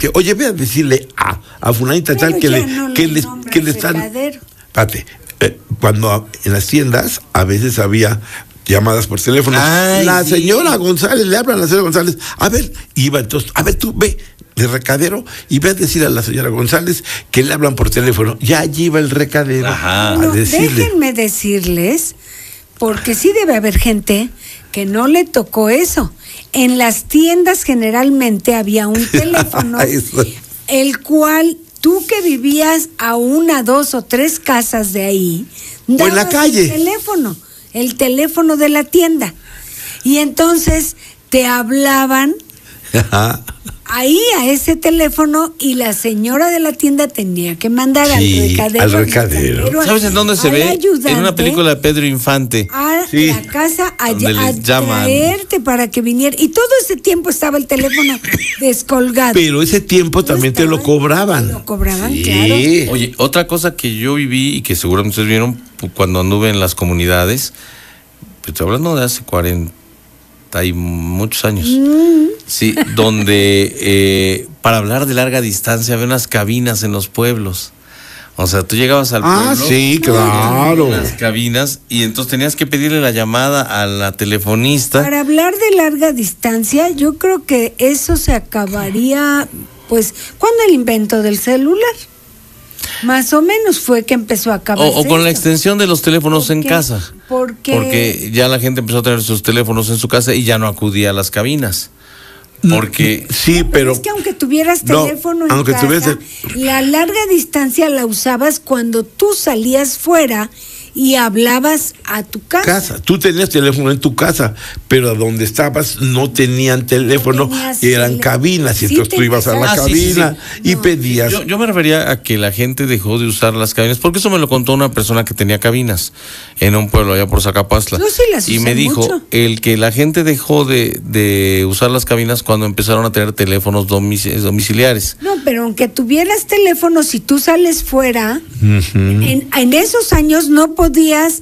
que, oye, ve a decirle a fulanita tal que le están... Espérate, cuando en las tiendas a veces había llamadas por teléfono. La señora González, le hablan a la señora González. A ver, iba entonces, a ver, tú ve de recadero y ve a decir a la señora González que le hablan por teléfono. Ya allí iba el recadero a decirle. Déjenme decirles, porque sí debe haber gente que no le tocó eso. En las tiendas generalmente había un teléfono, el cual tú que vivías a 1, 2 o 3 casas de ahí, o en la calle, el teléfono de la tienda. Y entonces te hablaban ahí a ese teléfono y la señora de la tienda tenía que mandar al recadero. ¿Sabes en dónde se ve? En una película de Pedro Infante. A la casa a traerte para que viniera. Y todo ese tiempo estaba el teléfono descolgado. Pero ese tiempo también te lo cobraban. Claro. Oye, otra cosa que yo viví y que seguramente ustedes vieron cuando anduve en las comunidades, pues estoy hablando de hace 40 y muchos años. Sí, donde para hablar de larga distancia había unas cabinas en los pueblos. O sea, tú llegabas al pueblo. Sí, claro. Las cabinas y entonces tenías que pedirle la llamada a la telefonista. Para hablar de larga distancia, yo creo que eso se acabaría, pues, ¿cuándo el invento del celular? Más o menos fue que empezó a acabar. O con la extensión de los teléfonos en casa. Porque ya la gente empezó a tener sus teléfonos en su casa y ya no acudía a las cabinas. Porque pero es que aunque tuvieras teléfono en casa, la larga distancia la usabas cuando tú salías fuera y hablabas a tu casa. Tú tenías teléfono en tu casa, pero a donde estabas no tenían teléfono y eran cabinas. Y entonces tú ibas a la cabina y pedías. Yo me refería a que la gente dejó de usar las cabinas, porque eso me lo contó una persona que tenía cabinas en un pueblo allá por Zacapastla. Yo sí las usé y me dijo mucho. El que la gente dejó de usar las cabinas cuando empezaron a tener teléfonos domiciliares. No, pero aunque tuvieras teléfono, si tú sales fuera, en esos años no podías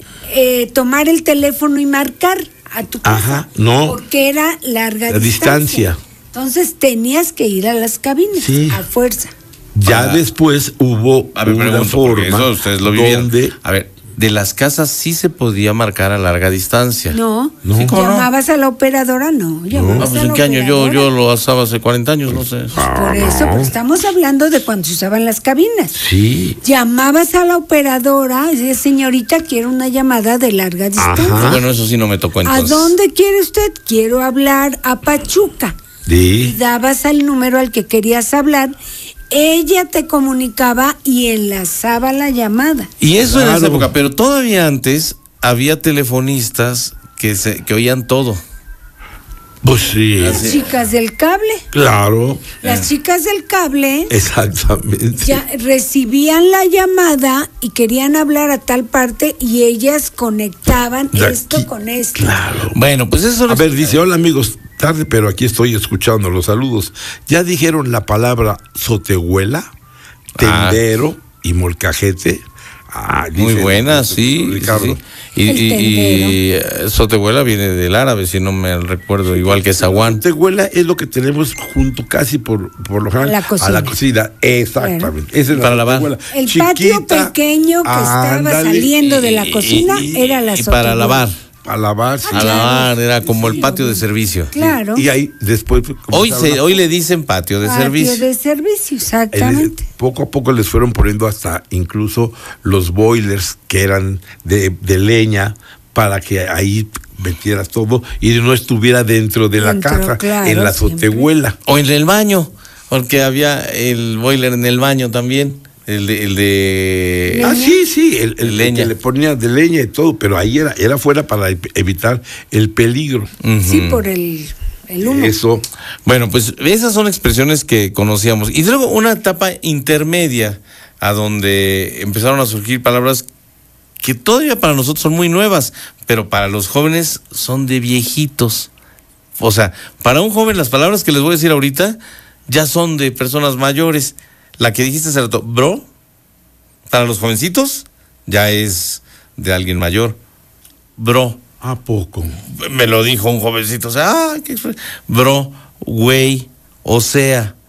tomar el teléfono y marcar a tu casa. No. Porque era larga distancia. Entonces tenías que ir a las cabinas a fuerza. Ya después hubo una forma eso ustedes lo vivieron. donde... A ver, de las casas sí se podía marcar a larga distancia. No. ¿Sí, ¿Llamabas a la operadora? No. Pues ¿en qué año? Yo lo usaba hace 40 años, no sé. Por eso, pues estamos hablando de cuando se usaban las cabinas. Sí. Llamabas a la operadora y decías, señorita, quiero una llamada de larga distancia. Bueno, eso sí no me tocó entonces. ¿A dónde quiere usted? Quiero hablar a Pachuca. Y dabas el número al que querías hablar. Ella te comunicaba y enlazaba la llamada. Y eso en esa época, pero todavía antes había telefonistas que oían todo. Pues sí. Las chicas del cable. Claro. Las chicas del cable. Exactamente. Ya recibían la llamada y querían hablar a tal parte y ellas conectaban esto con esto. Claro. Bueno, pues eso. A ver, dice, hola amigos, tarde, pero aquí estoy escuchando los saludos. ¿Ya dijeron la palabra sotehuela, tendero y molcajete? Muy buena, sí. Ricardo. Sí. Y sotehuela viene del árabe, si no me recuerdo, igual que zaguán. Sotehuela es lo que tenemos junto casi por lo general a la cocina. Exactamente. Bueno. Esa es para lavar. El patio pequeño que estaba saliendo de la cocina era la sotehuela. Para lavar. A lavar, sí. A lavar, era como el patio de servicio. Claro. Y ahí después... Hoy le dicen patio de servicio. Patio de servicio, exactamente. Poco a poco les fueron poniendo hasta incluso los boilers que eran de leña para que ahí metieras todo y no estuviera dentro de la casa, claro, en la azotehuela. O en el baño, porque había el boiler en el baño también. El de sí, el leña. Que le ponía de leña y todo, pero ahí era fuera para evitar el peligro. Sí, por el humo. Eso. Bueno, pues esas son expresiones que conocíamos. Y luego una etapa intermedia a donde empezaron a surgir palabras que todavía para nosotros son muy nuevas, pero para los jóvenes son de viejitos. O sea, para un joven las palabras que les voy a decir ahorita ya son de personas mayores. La que dijiste hace rato, bro, para los jovencitos, ya es de alguien mayor. Bro. ¿A poco? Me lo dijo un jovencito, o sea, bro, güey, o sea.